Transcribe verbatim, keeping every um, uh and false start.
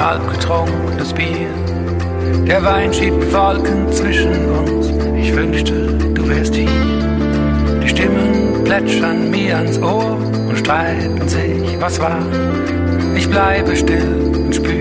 halb getrunkenes Bier. Der Wein schiebt Wolken zwischen uns, ich wünschte, du wärst hier. Die Stimmen plätschern mir ans Ohr und streiten sich, was war. Ich bleibe still und spür